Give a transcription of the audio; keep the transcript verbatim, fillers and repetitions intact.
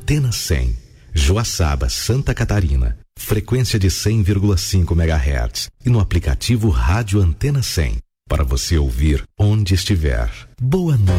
Antena cem, Joaçaba, Santa Catarina, frequência de cem vírgula cinco megahertz e no aplicativo Rádio Antena cem, para você ouvir onde estiver. Boa noite.